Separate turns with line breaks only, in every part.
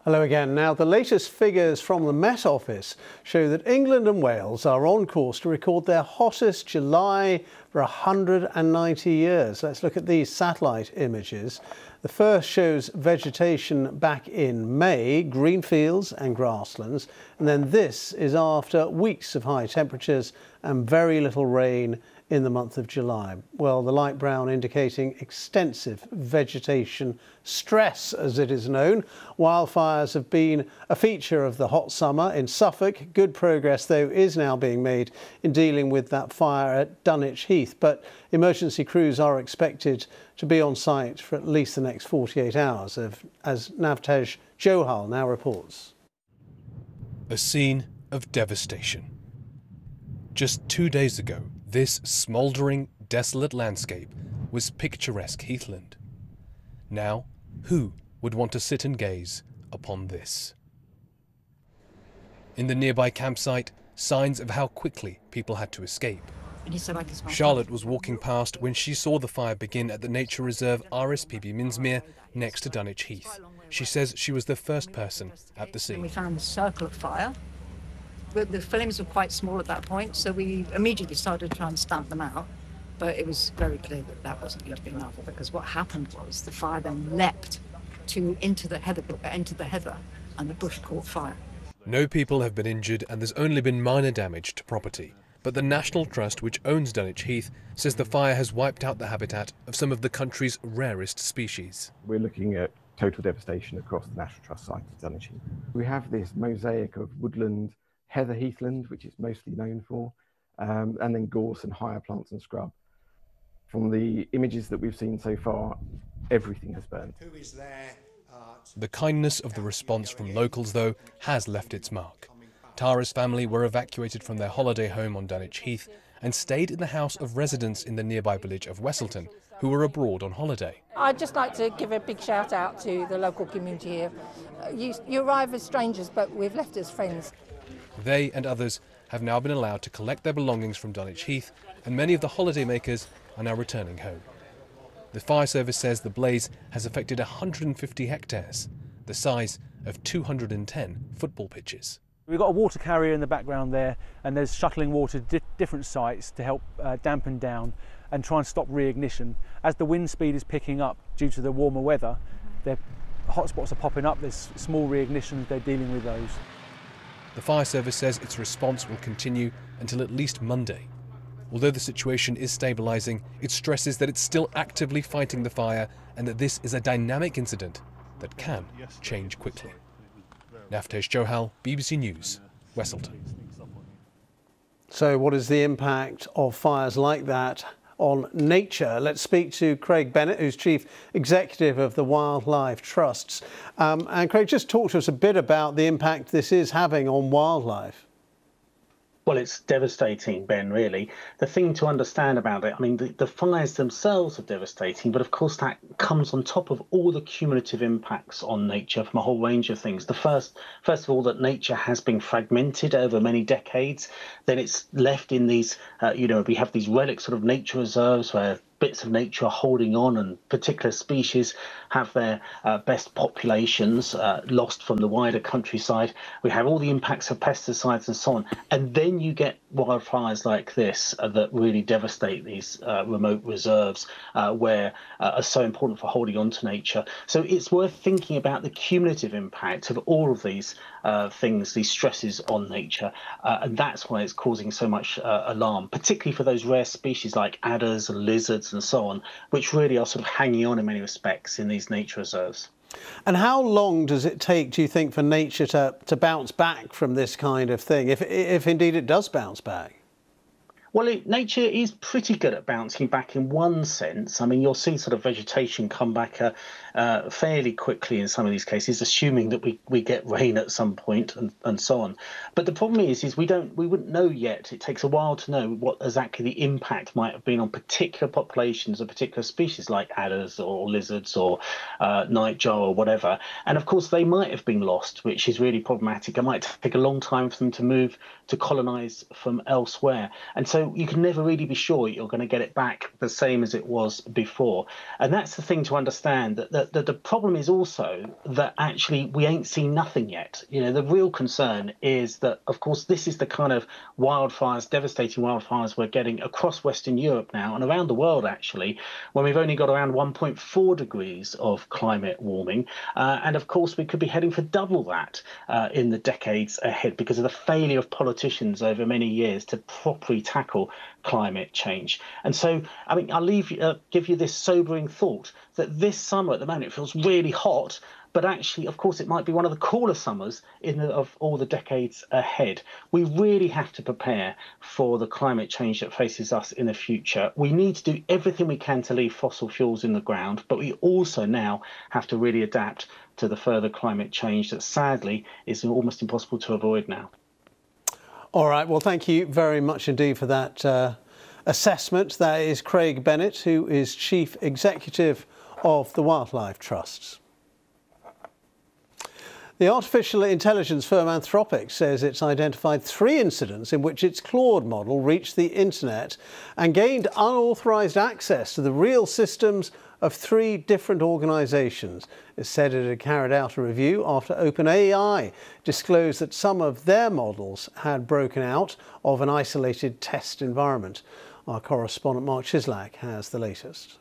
Hello again. Now, the latest figures from the Met Office show that England and Wales are on course to record their hottest July for 190 years. Let's look at these satellite images. The first shows vegetation back in May, green fields and grasslands. And then this is after weeks of high temperatures and very little rain in the month of July. Well, the light brown indicating extensive vegetation stress, as it is known. Wildfires have been a feature of the hot summer in Suffolk. Good progress, though, is now being made in dealing with that fire at Dunwich Heath. But emergency crews are expected to be on site for at least the next 48 hours, as Navtej Johal now reports.
A scene of devastation. Just 2 days ago, this smouldering, desolate landscape was picturesque heathland. Now, who would want to sit and gaze upon this? In the nearby campsite, signs of how quickly people had to escape. Charlotte was walking past when she saw the fire begin at the nature reserve RSPB Minsmere next to Dunwich Heath. She says she was the first person at the scene.
We found the circle of fire. The flames were quite small at that point, so we immediately started to try and stamp them out. But it was very clear that that wasn't going to be enough, because what happened was the fire then leapt into the heather, and the bush caught fire.
No people have been injured, and there's only been minor damage to property. But the National Trust, which owns Dunwich Heath, says the fire has wiped out the habitat of some of the country's rarest species.
We're looking at total devastation across the National Trust site of Dunwich Heath. We have this mosaic of woodland, heather heathland, which it's mostly known for, and then gorse and higher plants and scrub. From the images that we've seen so far, everything has burned.
The kindness of the response from locals, though, has left its mark. Tara's family were evacuated from their holiday home on Dunwich Heath and stayed in the house of residents in the nearby village of Westleton, who were abroad on holiday.
I'd just like to give a big shout out to the local community here. You arrive as strangers, but we've left as friends.
They and others have now been allowed to collect their belongings from Dunwich Heath, and many of the holidaymakers are now returning home. The fire service says the blaze has affected 150 hectares, the size of 210 football pitches.
We've got a water carrier in the background there, and there's shuttling water to different sites to help dampen down and try and stop reignition. As the wind speed is picking up due to the warmer weather, the hotspots are popping up, there's small reignitions, they're dealing with those.
The fire service says its response will continue until at least Monday. Although the situation is stabilising, it stresses that it's still actively fighting the fire and that this is a dynamic incident that can change quickly. Navtej Johal, BBC News, Westleton.
So what is the impact of fires like that on nature? Let's speak to Craig Bennett, who's Chief Executive of the Wildlife Trusts. And Craig, just talk to us a bit about the impact this is having on wildlife.
Well, it's devastating, Ben, really. The thing to understand about it, I mean, the fires themselves are devastating, but of course that comes on top of all the cumulative impacts on nature from a whole range of things. The first of all, that nature has been fragmented over many decades. Then it's left in these, we have these relic sort of nature reserves where bits of nature are holding on, and particular species have their best populations lost from the wider countryside. We have all the impacts of pesticides and so on. And then you get wildfires like this that really devastate these remote reserves where are so important for holding on to nature. So it's worth thinking about the cumulative impact of all of these things, these stresses on nature. And that's why it's causing so much alarm, particularly for those rare species like adders and lizards and so on, which really are sort of hanging on in many respects in these nature reserves.
And how long does it take, do you think, for nature to bounce back from this kind of thing, if indeed it does bounce back?
Well, nature is pretty good at bouncing back in one sense. I mean, you'll see sort of vegetation come back fairly quickly in some of these cases, assuming that we get rain at some point and so on. But the problem is we wouldn't know yet. It takes a while to know what exactly the impact might have been on particular populations of particular species like adders or lizards or nightjar or whatever. And of course, they might have been lost, which is really problematic. It might take a long time for them to move to colonize from elsewhere. And so so you can never really be sure you're going to get it back the same as it was before. And that's the thing to understand, that the problem is also that actually we ain't seen nothing yet. You know, the real concern is that, of course, this is the kind of wildfires, devastating wildfires we're getting across Western Europe now and around the world, actually, when we've only got around 1.4 degrees of climate warming. And of course, we could be heading for double that in the decades ahead because of the failure of politicians over many years to properly tackle climate change. And so, I mean, I'll give you this sobering thought that this summer at the moment it feels really hot, but actually, of course, it might be one of the cooler summers of all the decades ahead. We really have to prepare for the climate change that faces us in the future. We need to do everything we can to leave fossil fuels in the ground, but we also now have to really adapt to the further climate change that sadly is almost impossible to avoid now.
All right, well, thank you very much indeed for that assessment. That is Craig Bennett, who is Chief Executive of the Wildlife Trusts. The artificial intelligence firm Anthropic says it's identified 3 incidents in which its Claude model reached the internet and gained unauthorized access to the real systems of 3 different organisations. It said it had carried out a review after OpenAI disclosed that some of their models had broken out of an isolated test environment. Our correspondent Mark Chislak has the latest.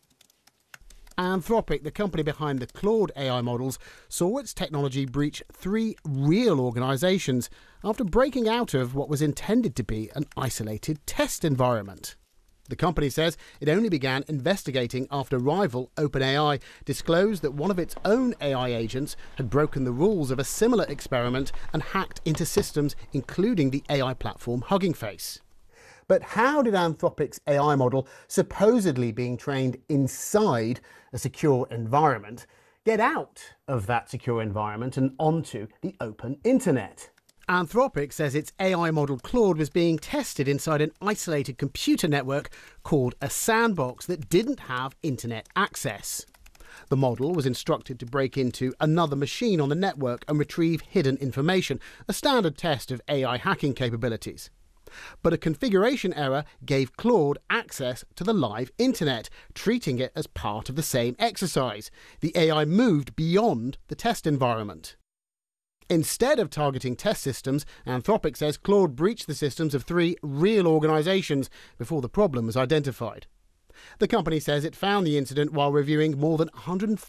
Anthropic, the company behind the Claude AI models, saw its technology breach 3 real organisations after breaking out of what was intended to be an isolated test environment. The company says it only began investigating after rival OpenAI disclosed that one of its own AI agents had broken the rules of a similar experiment and hacked into systems, including the AI platform Hugging Face. But how did Anthropic's AI model, supposedly being trained inside a secure environment, get out of that secure environment and onto the open internet? Anthropic says its AI model Claude was being tested inside an isolated computer network called a sandbox that didn't have internet access. The model was instructed to break into another machine on the network and retrieve hidden information, a standard test of AI hacking capabilities. But a configuration error gave Claude access to the live internet, treating it as part of the same exercise. The AI moved beyond the test environment. Instead of targeting test systems, Anthropic says Claude breached the systems of 3 real organisations before the problem was identified. The company says it found the incident while reviewing more than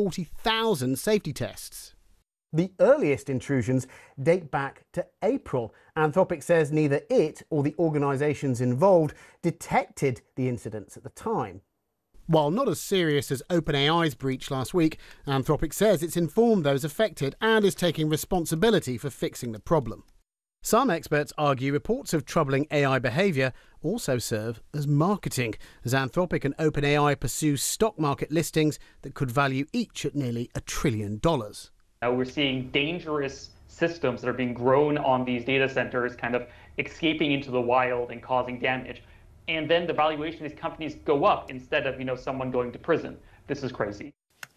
140,000 safety tests. The earliest intrusions date back to April. Anthropic says neither it or the organisations involved detected the incidents at the time. While not as serious as OpenAI's breach last week, Anthropic says it's informed those affected and is taking responsibility for fixing the problem. Some experts argue reports of troubling AI behaviour also serve as marketing, as Anthropic and OpenAI pursue stock market listings that could value each at nearly $1 trillion.
Now we're seeing dangerous systems that are being grown on these data centers kind of escaping into the wild and causing damage. And then the valuation of these companies go up instead of, someone going to prison. This is crazy.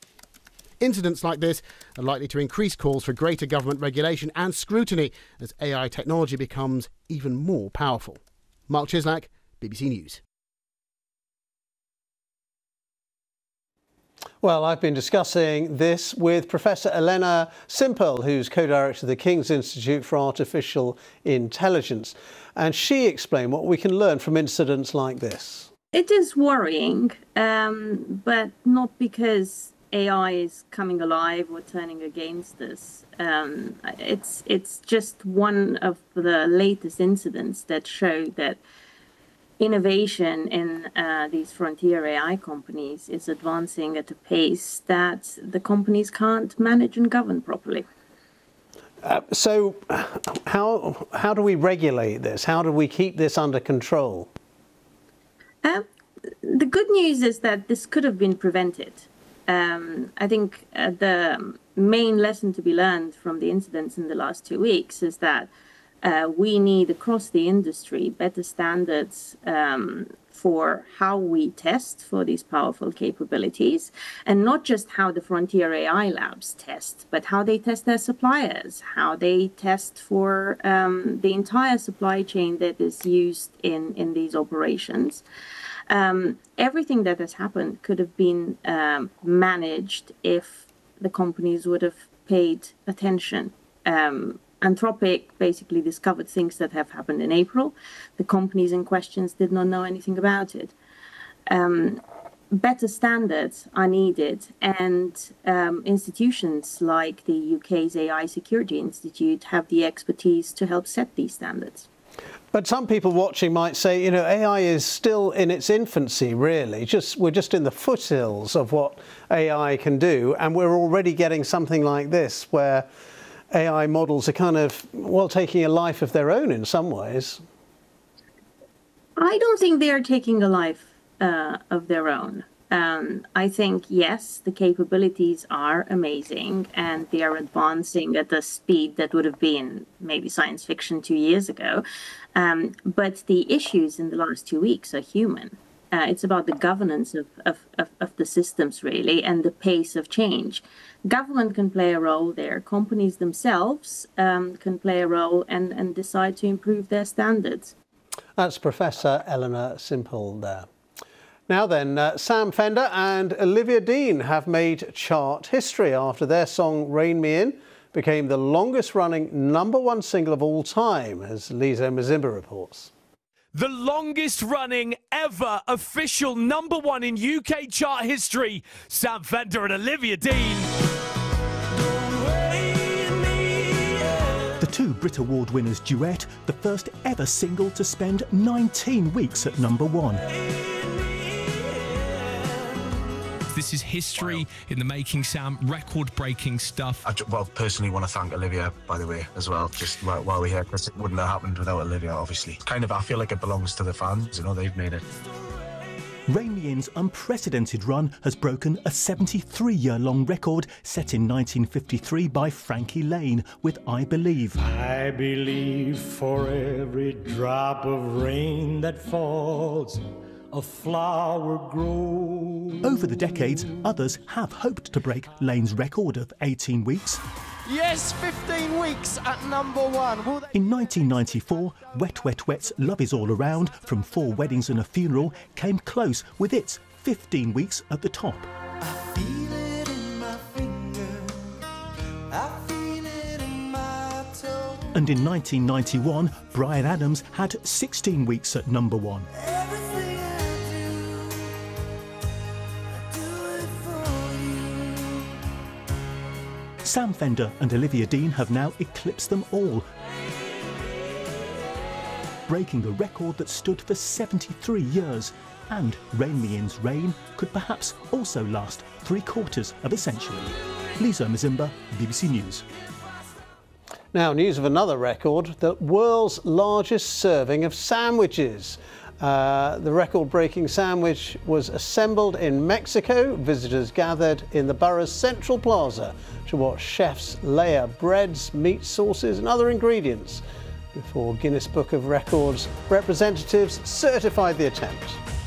Incidents like this are likely to increase calls for greater government regulation and scrutiny as AI technology becomes even more powerful. Mark Chislak, BBC News.
Well, I've been discussing this with Professor Elena Simpel, who's co-director of the King's Institute for Artificial Intelligence. And she explained what we can learn from incidents like this.
It is worrying, but not because AI is coming alive or turning against us. It's just one of the latest incidents that show that innovation in these frontier AI companies is advancing at a pace that the companies can't manage and govern properly.
So how do we regulate this? How do we keep this under control?
The good news is that this could have been prevented. I think the main lesson to be learned from the incidents in the last 2 weeks is that We need across the industry better standards for how we test for these powerful capabilities, and not just how the frontier AI labs test, but how they test their suppliers, how they test for the entire supply chain that is used in these operations. Everything that has happened could have been managed if the companies would have paid attention. Anthropic basically discovered things that have happened in April. The companies in questions did not know anything about it. Better standards are needed, and institutions like the UK's AI Security Institute have the expertise to help set these standards.
But some people watching might say, you know, AI is still in its infancy, really. We're just in the foothills of what AI can do, and we're already getting something like this, where AI models are kind of, well, taking a life of their own in some ways.
I don't think they are taking a life of their own. I think, yes, the capabilities are amazing and they are advancing at a speed that would have been maybe science fiction 2 years ago. But the issues in the last 2 weeks are human. It's about the governance of the systems, really, and the pace of change. Government can play a role there. Companies themselves can play a role and decide to improve their standards.
That's Professor Eleanor Simple there. Now then, Sam Fender and Olivia Dean have made chart history after their song Rain Me In became the longest running #1 single of all time, as Liza Mazimba reports.
The longest running ever official #1 in UK chart history, Sam Fender and Olivia Dean.
The two Brit Award winners' duet, the first ever single to spend 19 weeks at #1.
This is history in the making, Sam. Record-breaking stuff.
I personally want to thank Olivia, by the way, as well, just while we're here, because it wouldn't have happened without Olivia, obviously. I feel like it belongs to the fans, you know, they've made it.
Rain Me In's unprecedented run has broken a 73-year-long record set in 1953 by Frankie Lane with I Believe.
I believe for every drop of rain that falls, a flower grows.
Over the decades, others have hoped to break Lane's record of 18 weeks.
Yes, 15 weeks at #1.
In 1994, Wet Wet Wet's Love Is All Around from 4 Weddings and a Funeral came close with its 15 weeks at the top.
I feel it in my finger, I feel it in my toe.
And in 1991, Bryan Adams had 16 weeks at #1. Sam Fender and Olivia Dean have now eclipsed them all, breaking the record that stood for 73 years. And Rain Me In's reign could perhaps also last 3/4 of a century. Liza Mazimba, BBC News.
Now, news of another record, the world's largest serving of sandwiches. The record-breaking sandwich was assembled in Mexico. Visitors gathered in the borough's Central Plaza to watch chefs layer breads, meat sauces and other ingredients before Guinness Book of Records representatives certified the attempt.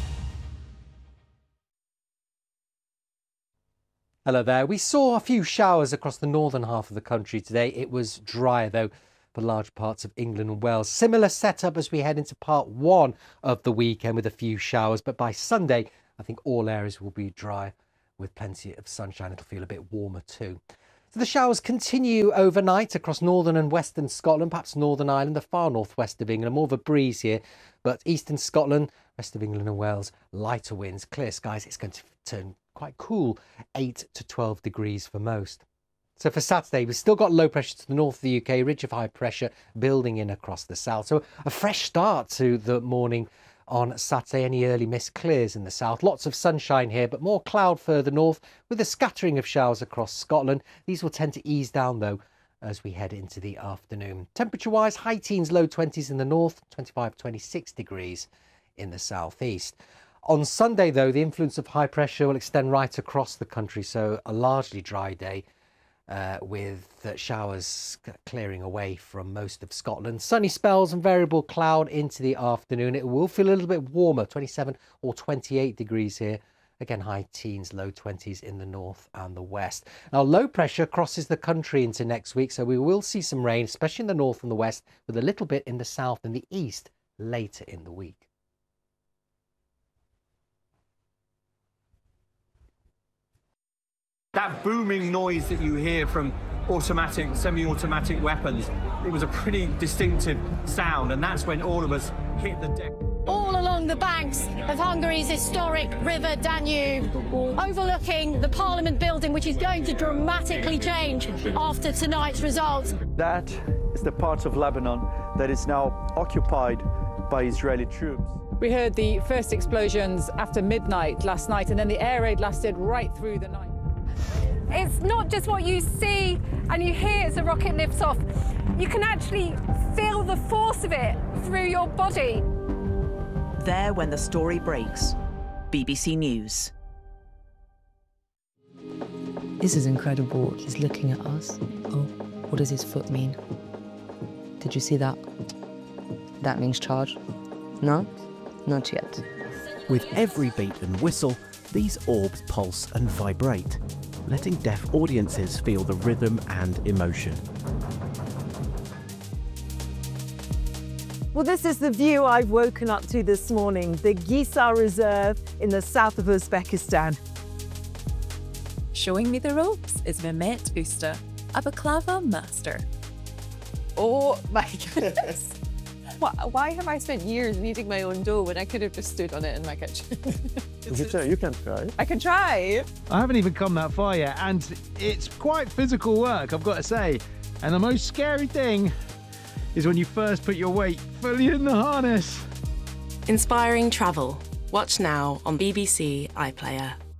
Hello there. We saw a few showers across the northern half of the country today. It was drier, though, for large parts of England and Wales. Similar setup as we head into part 1 of the weekend with a few showers, but by Sunday I think all areas will be dry with plenty of sunshine. It'll feel a bit warmer too. So the showers continue overnight across northern and western Scotland, perhaps Northern Ireland, the far northwest of England. More of a breeze here, but eastern Scotland, rest of England and Wales, lighter winds, clear skies. It's going to turn quite cool, 8 to 12 degrees for most. So for Saturday, we've still got low pressure to the north of the UK, ridge of high pressure building in across the south. So a fresh start to the morning on Saturday. Any early mist clears in the south. Lots of sunshine here, but more cloud further north with a scattering of showers across Scotland. These will tend to ease down, though, as we head into the afternoon. Temperature-wise, high teens, low 20s in the north, 25, 26 degrees in the southeast. On Sunday, though, the influence of high pressure will extend right across the country, so a largely dry day. with showers clearing away from most of Scotland. Sunny spells and variable cloud into the afternoon. It will feel a little bit warmer, 27 or 28 degrees here. Again, high teens, low 20s in the north and the west. Now, low pressure crosses the country into next week, so we will see some rain, especially in the north and the west, with a little bit in the south and the east later in the week.
That booming noise that you hear from automatic, semi-automatic weapons, it was a pretty distinctive sound, and that's when all of us hit the deck.
All along the banks of Hungary's historic river Danube, overlooking the Parliament building, which is going to dramatically change after tonight's result.
That is the part of Lebanon that is now occupied by Israeli troops.
We heard the first explosions after midnight last night, and then the air raid lasted right through the night.
It's not just what you see and you hear as the rocket lifts off. You can actually feel the force of it through your body.
There when the story breaks. BBC News.
This is incredible. He's looking at us. Oh, what does his foot mean? Did you see that? That means charge. No? Not yet.
With every beat and whistle, these orbs pulse and vibrate, letting deaf audiences feel the rhythm and emotion.
Well, this is the view I've woken up to this morning, the Gisar Reserve in the south of Uzbekistan.
Showing me the ropes is Mehmet Usta, a baklava master.
Oh my goodness. Why have I spent years kneading my own dough when I could have just stood on it in my kitchen?
You can try.
I can try.
I haven't even come that far yet, and it's quite physical work, I've got to say. And the most scary thing is when you first put your weight fully in the harness.
Inspiring travel. Watch now on BBC iPlayer.